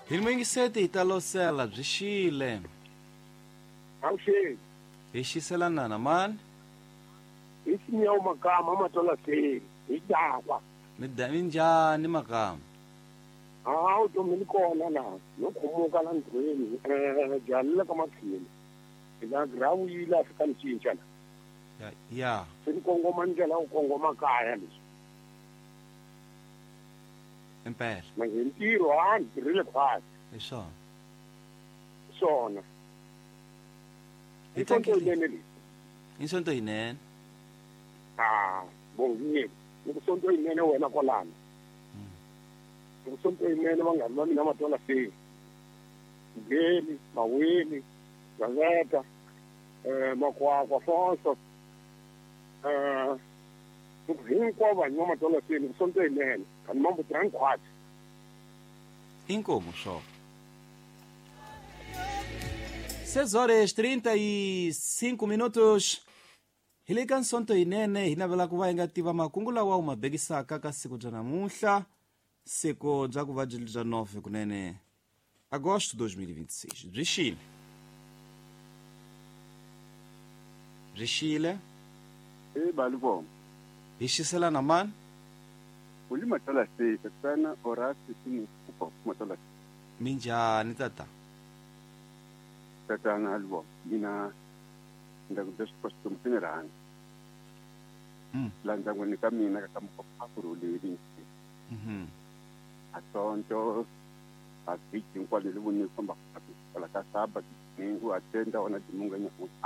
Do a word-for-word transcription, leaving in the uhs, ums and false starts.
Hilmengisete italosela bzishile. Awusheli. Ishisela nana man. Isinyawo magama amatola seli. Idakwa. Midami njani magama. Hawu Domini kona la. Nokhumuka la ndweni. Eh jalile kama khini. Ila grawu yila African chinchana. Ya ya. Sinkongoma ndlela ukongoma kaya leswi. Impela. Manje ntiro hani tirhile phasi. Isona. Sona. Isonto inene lesi. Isonto inene. Ah, bongini. Nikusonto inene wena kolana. Nikusonto inene bangani bami namatola seli. Ngeli, maweli, Gazeta, eh makwakwa fonso. Eh hinkwawo vanhu va matola seli kusonto inene. Kan mambo tranquati. Inkomo só. seis horas trinta e cinco minutos. Hile kansonto inene hinavela kuva hi nga tiva makungu lawa u ma bekisaka ka siku bya namuntlha siku bya ku va byi bya nove kunene agosto dois mil e vinte e seis. Byi xile byi xile Eh balibonga. hi xisela na mani Uli matola se tsana orasi sini kupa matola. minjhani tata. Tsana albo. Mina ndakuda swiposto mfinirani. Mm. La ndangweni ka mina ka kamukapakuru leyi. Mhm. Atonto a big kwale le bone komba ka ka saba ni ku atenda ona dimunganya